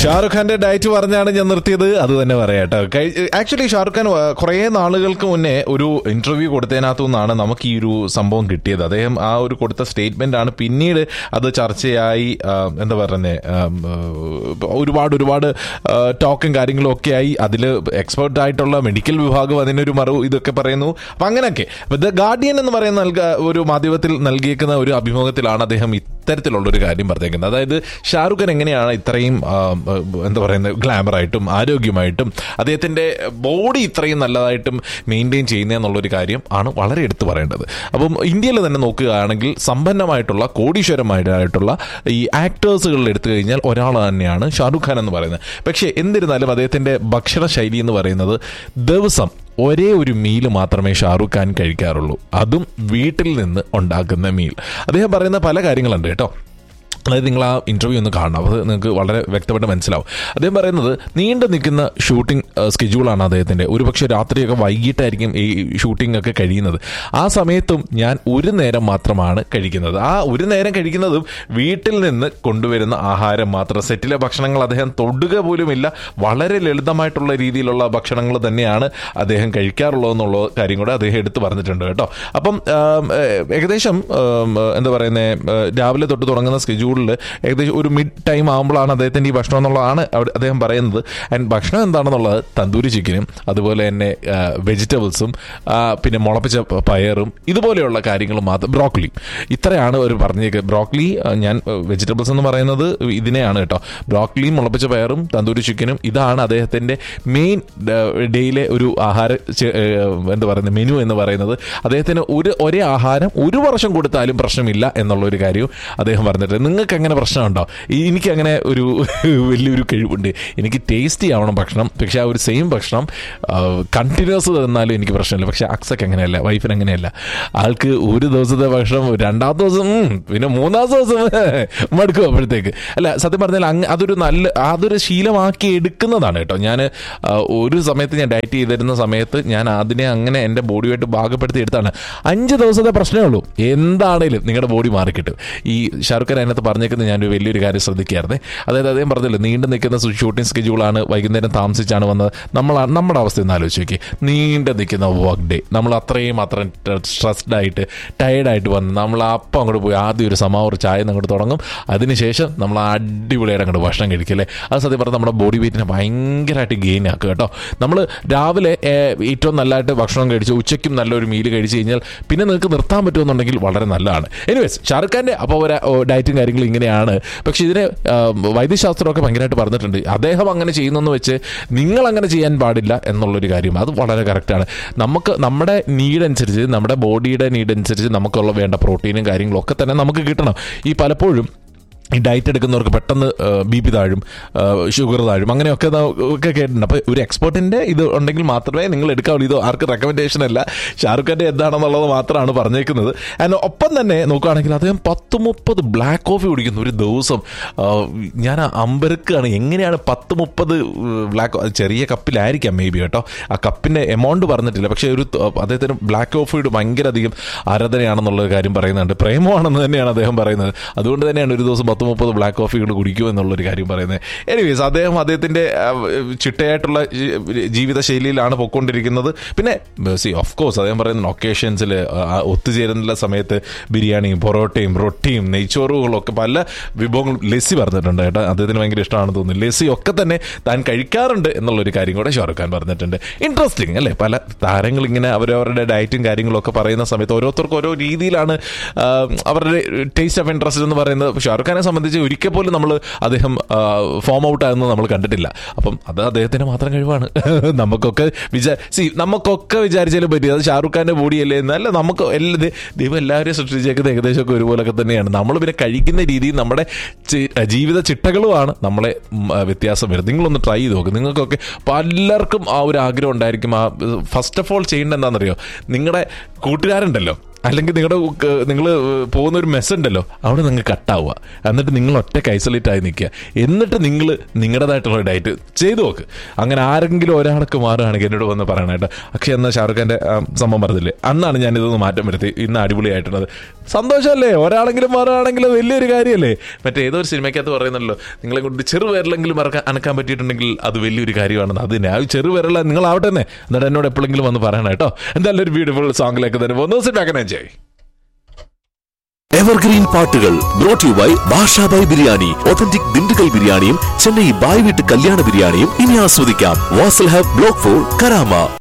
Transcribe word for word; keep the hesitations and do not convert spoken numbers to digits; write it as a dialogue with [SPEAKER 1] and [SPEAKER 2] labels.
[SPEAKER 1] ഷാറുഖ് ഖാന്റെ ഡയറ്റ് പറഞ്ഞാണ് ഞാൻ നിർത്തിയത്. അത് തന്നെ പറയാട്ടോ. ആക്ച്വലി ഷാറുഖ് ഖാൻ കുറേ നാളുകൾക്ക് മുന്നേ ഒരു ഇന്റർവ്യൂ കൊടുത്തതിനകത്തു നിന്നാണ് നമുക്ക് ഈ ഒരു സംഭവം കിട്ടിയത്. അദ്ദേഹം ആ ഒരു കൊടുത്ത സ്റ്റേറ്റ്മെന്റ് ആണ് പിന്നീട് അത് ചർച്ചയായി, എന്താ പറയുന്നത്, ഒരുപാട് ഒരുപാട് ടോക്കും കാര്യങ്ങളും ഒക്കെ ആയി. അതിൽ എക്സ്പേർട്ട് ആയിട്ടുള്ള മെഡിക്കൽ വിഭാഗം അതിനൊരു മറു ഇതൊക്കെ പറയുന്നു. അപ്പം അങ്ങനെയൊക്കെ ദ ഗാർഡിയൻ എന്ന് പറയുന്ന നൽക ഒരു മാധ്യമത്തിൽ നൽകിയേക്കുന്ന ഒരു അഭിമുഖത്തിലാണ് അദ്ദേഹം ഇത്തരത്തിലുള്ളൊരു കാര്യം പറഞ്ഞേക്കുന്നത്. അതായത് ഷാറുഖ് ഖാൻ എങ്ങനെയാണ് ഇത്രയും എന്താ പറയുന്നത് ഗ്ലാമറായിട്ടും ആരോഗ്യമായിട്ടും അദ്ദേഹത്തിൻ്റെ ബോഡി ഇത്രയും നല്ലതായിട്ടും മെയിൻറ്റെയിൻ ചെയ്യുന്നതെന്നുള്ളൊരു കാര്യം ആണ് വളരെ എടുത്തു പറയേണ്ടത്. അപ്പം ഇന്ത്യയിൽ തന്നെ നോക്കുകയാണെങ്കിൽ സമ്പന്നമായിട്ടുള്ള കോടീശ്വരമായിട്ടുള്ള ഈ ആക്ടേഴ്സുകളിൽ എടുത്തു കഴിഞ്ഞാൽ ഒരാൾ തന്നെയാണ് ഷാറുഖ് ഖാൻ എന്ന് പറയുന്നത്. പക്ഷേ എന്നിരുന്നാലും അദ്ദേഹത്തിൻ്റെ ഭക്ഷണ ശൈലി എന്ന് പറയുന്നത് ദിവസം ഒരേ ഒരു മീൽ മാത്രമേ ഷാറുഖ് ഖാൻ കഴിക്കാറുള്ളൂ. അതും വീട്ടിൽ നിന്ന് ഉണ്ടാക്കുന്ന മീൽ. അദ്ദേഹം പറയുന്ന പല കാര്യങ്ങളുണ്ട് കേട്ടോ. അതായത് നിങ്ങൾ ആ ഇൻ്റർവ്യൂ ഒന്ന് കാണണം, അത് നിങ്ങൾക്ക് വളരെ വ്യക്തമായിട്ട് മനസ്സിലാവും. അദ്ദേഹം പറയുന്നത് നീണ്ടു നിൽക്കുന്ന ഷൂട്ടിംഗ് സ്കെഡ്യൂളാണ് അദ്ദേഹത്തിൻ്റെ. ഒരുപക്ഷെ രാത്രിയൊക്കെ വൈകിട്ടായിരിക്കും ഈ ഷൂട്ടിംഗ് ഒക്കെ കഴിയുന്നത്. ആ സമയത്തും ഞാൻ ഒരു നേരം മാത്രമാണ് കഴിക്കുന്നത്. ആ ഒരു നേരം കഴിക്കുന്നതും വീട്ടിൽ നിന്ന് കൊണ്ടുവരുന്ന ആഹാരം മാത്രം. സെറ്റിലെ ഭക്ഷണങ്ങൾ അദ്ദേഹം തൊടുക പോലുമില്ല. വളരെ ലളിതമായിട്ടുള്ള രീതിയിലുള്ള ഭക്ഷണങ്ങൾ തന്നെയാണ് അദ്ദേഹം കഴിക്കാറുള്ളതെന്നുള്ള കാര്യം കൂടെ അദ്ദേഹം എടുത്ത് പറഞ്ഞിട്ടുണ്ട് കേട്ടോ. അപ്പം ഏകദേശം എന്താ പറയുന്നത്, രാവിലെ തൊട്ട് തുടങ്ങുന്ന സ്കെഡ്യൂൾ ഏകദേശം ഒരു മിഡ് ടൈം ആകുമ്പോഴാണ് അദ്ദേഹത്തിൻ്റെ ഈ ഭക്ഷണം എന്നുള്ളതാണ് അദ്ദേഹം പറയുന്നത്. ആൻഡ് ഭക്ഷണം എന്താണെന്നുള്ളത് തന്തൂരി ചിക്കനും അതുപോലെ തന്നെ വെജിറ്റബിൾസും പിന്നെ മുളപ്പിച്ച പയറും ഇതുപോലെയുള്ള കാര്യങ്ങളും മാത്രം. ബ്രോക്കലി, ഇത്രയാണ് ഒരു പറഞ്ഞേക്ക്. ബ്രോക്കലി, ഞാൻ വെജിറ്റബിൾസ് എന്ന് പറയുന്നത് ഇതിനെയാണ് കേട്ടോ. ബ്രോക്കലിയും മുളപ്പിച്ച പയറും തന്തൂരി ചിക്കനും, ഇതാണ് അദ്ദേഹത്തിൻ്റെ മെയിൻ ഡേയിലെ ഒരു ആഹാര എന്താ പറയുന്നത് മെനു എന്ന് പറയുന്നത്. അദ്ദേഹത്തിന് ഒരു ഒരേ ആഹാരം ഒരു വർഷം കൊടുത്താലും പ്രശ്നമില്ല എന്നുള്ളൊരു കാര്യവും അദ്ദേഹം പറഞ്ഞിട്ട്. നിങ്ങൾക്ക് അങ്ങനെ പ്രശ്നമുണ്ടോ? എനിക്ക് അങ്ങനെ ഒരു വലിയൊരു കഴിവുണ്ട്. എനിക്ക് ടേസ്റ്റി ആവണം ഭക്ഷണം. പക്ഷേ ആ ഒരു സെയിം ഭക്ഷണം കണ്ടിന്യൂസ് തന്നാലും എനിക്ക് പ്രശ്നമില്ല. പക്ഷേ അക്സക്ക് അങ്ങനെയല്ല, വൈഫിന് അങ്ങനെയല്ല. ആൾക്ക് ഒരു ദിവസത്തെ ഭക്ഷണം രണ്ടാമത്തെ ദിവസം പിന്നെ മൂന്നാമത്തെ ദിവസം മടുക്കും അപ്പോഴത്തേക്ക്. അല്ല, സത്യം പറഞ്ഞാൽ അങ്ങ് അതൊരു നല്ല അതൊരു ശീലമാക്കി എടുക്കുന്നതാണ് കേട്ടോ. ഞാൻ ഒരു സമയത്ത് ഞാൻ ഡയറ്റ് ചെയ്തിരുന്ന സമയത്ത് ഞാൻ അതിനെ അങ്ങനെ എൻ്റെ ബോഡിയായിട്ട് ഭാഗപ്പെടുത്തി എടുത്താണ്. അഞ്ച് ദിവസത്തെ പ്രശ്നമേ ഉള്ളൂ, എന്താണേലും നിങ്ങളുടെ ബോഡി മാറിക്കിട്ടും. ഈ ഷാറുഖ് ഖാൻ അതിനകത്ത് പറഞ്ഞേക്കുന്നത് ഞാനൊരു വലിയൊരു കാര്യം ശ്രദ്ധിക്കായിരുന്നേ. അതായത് അദ്ദേഹം പറഞ്ഞില്ല, നീണ്ടു നിൽക്കുന്ന ഷൂട്ടിംഗ് സ്കെഡ്യൂളാണ്, വൈകുന്നേരം താമസിച്ചാണ് വന്നത്. നമ്മൾ നമ്മുടെ അവസ്ഥ ഒന്ന് ആലോചിച്ച് നോക്കി. നീണ്ടു നിൽക്കുന്ന വർക്ക് ഡേ, നമ്മൾ അത്രയും മാത്രം സ്ട്രെസ്ഡ് ആയിട്ട് ടയർഡായിട്ട് വന്ന് നമ്മൾ അപ്പം അങ്ങോട്ട് പോയി ആദ്യം ഒരു സമാവർ ചായ അങ്ങോട്ട് തുടങ്ങും. അതിനുശേഷം നമ്മൾ അടിപൊളിയായിട്ട് അങ്ങോട്ട് ഭക്ഷണം കഴിക്കില്ലേ. അത് സത്യം പറഞ്ഞാൽ നമ്മുടെ ബോഡി വെയിറ്റിനെ ഭയങ്കരമായിട്ട് ഗെയിൻ ആക്കുക കേട്ടോ. നമ്മൾ രാവിലെ ഏറ്റവും നല്ലതായിട്ട് ഭക്ഷണം കഴിച്ച് ഉച്ചയ്ക്കും നല്ലൊരു മീൽ കഴിച്ച് കഴിഞ്ഞാൽ പിന്നെ നിങ്ങൾക്ക് നിർത്താൻ പറ്റുമെന്നുണ്ടെങ്കിൽ വളരെ നല്ലതാണ്. എനിവേസ്, ഷാറുഖ് ഖാൻ്റെ അപ്പോൾ ഒരു ഡയറ്റും കാര്യങ്ങളും ഇങ്ങനെയാണ്. പക്ഷേ ഇതിന് വൈദ്യശാസ്ത്രമൊക്കെ ഭയങ്കരമായിട്ട് പറഞ്ഞിട്ടുണ്ട്. അദ്ദേഹം അങ്ങനെ ചെയ്യുന്നെന്ന് വെച്ച് നിങ്ങൾ അങ്ങനെ ചെയ്യാൻ പാടില്ല എന്നുള്ളൊരു കാര്യം അത് വളരെ കറക്റ്റാണ്. നമുക്ക് നമ്മുടെ നീഡ് അനുസരിച്ച്, നമ്മുടെ ബോഡിയുടെ നീഡ് അനുസരിച്ച് നമുക്കുള്ള വേണ്ട പ്രോട്ടീനും കാര്യങ്ങളും ഒക്കെ തന്നെ നമുക്ക് കിട്ടണം. ഈ പലപ്പോഴും ഈ ഡയറ്റ് എടുക്കുന്നവർക്ക് പെട്ടെന്ന് ബി പി താഴും, ഷുഗർ താഴും, അങ്ങനെയൊക്കെ ഒക്കെ കേട്ടിട്ടുണ്ട്. അപ്പോൾ ഒരു എക്സ്പേർട്ടിൻ്റെ ഇത് ഉണ്ടെങ്കിൽ മാത്രമേ നിങ്ങൾ എടുക്കാവുള്ളൂ. ഇത് ആർക്ക് റെക്കമെൻഡേഷൻ അല്ല, ഷാറുഖ് ഖാൻ്റെ എന്താണെന്നുള്ളത് മാത്രമാണ് പറഞ്ഞേക്കുന്നത്. ആൻഡ് ഒപ്പം തന്നെ നോക്കുകയാണെങ്കിൽ അദ്ദേഹം പത്ത് മുപ്പത് ബ്ലാക്ക് കോഫി കുടിക്കുന്നു ഒരു ദിവസം. ഞാൻ അമ്പരക്കാണ്, എങ്ങനെയാണ് പത്ത് മുപ്പത് ബ്ലാക്ക്, ചെറിയ കപ്പിലായിരിക്കാം മേ ബി കേട്ടോ, ആ കപ്പിൻ്റെ എമൗണ്ട് പറഞ്ഞിട്ടില്ല. പക്ഷേ ഒരു അദ്ദേഹത്തിന് ബ്ലാക്ക് കോഫിയുടെ ഭയങ്കര അധികം ആരാധനയാണെന്നുള്ള കാര്യം പറയുന്നുണ്ട്. പ്രേമമാണെന്ന് തന്നെയാണ് അദ്ദേഹം പറയുന്നത്. അതുകൊണ്ട് തന്നെയാണ് ഒരു ദിവസം മുപ്പത് ബ്ലാക്ക് കോഫികൾ കുടിക്കും എന്നുള്ളൊരു കാര്യം പറയുന്നത്. എനിവേസ്, അദ്ദേഹം അദ്ദേഹത്തിൻ്റെ ചിട്ടയായിട്ടുള്ള ജീവിതശൈലിയിലാണ് പൊയ്ക്കൊണ്ടിരിക്കുന്നത്. പിന്നെ സി ഓഫ് കോഴ്സ് അദ്ദേഹം പറയുന്ന ഒക്കേഷൻസിൽ ഒത്തുചേരുന്ന സമയത്ത് ബിരിയാണിയും പൊറോട്ടയും റൊട്ടിയും നെയ്ച്ചോറുകളും ഒക്കെ പല വിഭവങ്ങളും ലെസ്സി പറഞ്ഞിട്ടുണ്ട് കേട്ടോ. അദ്ദേഹത്തിന് ഭയങ്കര ഇഷ്ടമാണെന്ന് തോന്നുന്നു. ലെസ്സി ഒക്കെ തന്നെ താൻ കഴിക്കാറുണ്ട് എന്നുള്ളൊരു കാര്യം കൂടെ ഷാറുഖ് ഖാൻ പറഞ്ഞിട്ടുണ്ട്. ഇൻട്രസ്റ്റിംഗ് അല്ലേ? പല താരങ്ങൾ ഇങ്ങനെ അവരവരുടെ ഡയറ്റും കാര്യങ്ങളൊക്കെ പറയുന്ന സമയത്ത് ഓരോരുത്തർക്കും ഓരോ രീതിയിലാണ് അവരുടെ ടേസ്റ്റ് ഓഫ് ഇൻട്രസ്റ്റ് എന്ന് പറയുന്നത്. ഷാറുഖ് ഖാനെ സംബന്ധിച്ച് ഒരിക്കൽ പോലും നമ്മൾ അദ്ദേഹം ഫോം ഔട്ട് ആകുന്നത് നമ്മൾ കണ്ടിട്ടില്ല. അപ്പം അത് അദ്ദേഹത്തിന് മാത്രം കഴിവാണ്. നമുക്കൊക്കെ വിചാ സി നമുക്കൊക്കെ വിചാരിച്ചാലും പറ്റി അത് ഷാറുഖ് ഖാൻ്റെ ബോഡിയല്ലേ എന്നല്ല. നമുക്ക് എല്ലാ ദൈവം എല്ലാവരെയും സൃഷ്ടിച്ചേക്കുന്നത് ഏകദേശമൊക്കെ ഒരുപോലൊക്കെ തന്നെയാണ്. നമ്മൾ പിന്നെ കഴിക്കുന്ന രീതിയും നമ്മുടെ ജീവിത ചിട്ടകളുമാണ് നമ്മളെ വ്യത്യാസം വരുന്നത്. നിങ്ങളൊന്ന് ട്രൈ ചെയ്ത് നോക്ക്. നിങ്ങൾക്കൊക്കെ പലർക്കും ആ ഒരു ആഗ്രഹം ഉണ്ടായിരിക്കും. ആ ഫസ്റ്റ് ഓഫ് ഓൾ ചെയ്യേണ്ട എന്താണെന്നറിയോ, നിങ്ങളുടെ കൂട്ടുകാരുണ്ടല്ലോ, അല്ലെങ്കിൽ നിങ്ങളുടെ നിങ്ങൾ പോകുന്ന ഒരു മെസ്സ് ഉണ്ടല്ലോ, അവിടെ നിങ്ങൾ കട്ടാവുക. എന്നിട്ട് നിങ്ങൾ ഒറ്റയ്ക്ക് ഐസൊലേറ്റ് ആയി നിൽക്കുക. എന്നിട്ട് നിങ്ങൾ നിങ്ങളുടേതായിട്ടുള്ള ഡയറ്റ് ചെയ്തു നോക്ക്. അങ്ങനെ ആരെങ്കിലും ഒരാൾക്ക് മാറുകയാണെങ്കിൽ എന്നോട് വന്ന് പറയണം കേട്ടോ. പക്ഷേ എന്നാൽ ഷാറുഖ് ഖാൻ്റെ സംഭവം പറഞ്ഞില്ലേ, അന്നാണ് ഞാൻ ഇതൊന്ന് മാറ്റം വരുത്തി. ഇന്ന് അടിപൊളിയായിട്ടുള്ളത്. സന്തോഷമല്ലേ? ഒരാളെങ്കിലും മാറുകയാണെങ്കിൽ വലിയൊരു കാര്യമല്ലേ? മറ്റേ ഏതോ ഒരു സിനിമയ്ക്കകത്ത് പറയുന്നല്ലോ, നിങ്ങളെ കൊണ്ട് ചെറുവിരലെങ്കിലും മറക്കാൻ അനക്കാൻ പറ്റിയിട്ടുണ്ടെങ്കിൽ അത് വലിയൊരു കാര്യമാണെന്ന്. അത് ഞാൻ ചെറുവിരല നിങ്ങളാവട്ടെ തന്നെ. എന്നിട്ട് എന്നോട് എപ്പോഴെങ്കിലും വന്ന് പറയണം കേട്ടോ. എന്തായാലും ഒരു ബ്യൂട്ടിഫുൾ സോങ്ങിലേക്ക് തന്നെ പോകുന്നു.
[SPEAKER 2] എവർഗ്രീൻ പാട്ടുകൾ brought you by Basha by biryani. Authentic Dindigul ബിരിയാണിയും ചെന്നൈ ബായ് വീട്ട് കല്യാണ ബിരിയാണിയും ഇനി ആസ്വദിക്കാം. Wasl hub block four Karama.